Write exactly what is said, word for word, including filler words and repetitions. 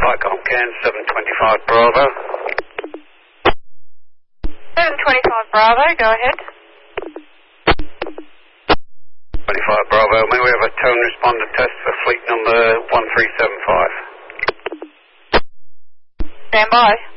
Vicom Can, seven twenty-five Bravo. seven twenty-five Bravo, go ahead. twenty-five Bravo, may we have a tone responder test for fleet number one three seven five? Stand by.